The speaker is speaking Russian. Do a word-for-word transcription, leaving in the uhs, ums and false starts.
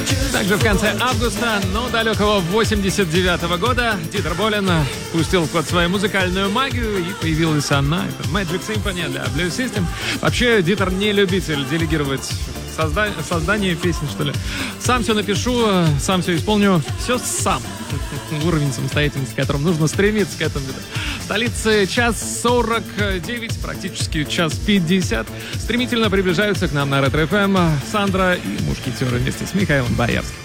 Также в конце августа, но далекого восемьдесят девятого года, Дитер Болен пустил в ход свою музыкальную магию, и появилась она, это Magic Symphony для Blue System. Вообще, Дитер не любитель делегировать созда- создание песен, что ли. Сам все напишу, сам все исполню, все сам. Уровень самостоятельности, к которому нужно стремиться к этому. В столице час сорок девять, практически час пятьдесят. Стремительно приближаются к нам на Ретро-эф эм Сандра и Мушкетеры вместе с Михаилом Боярским.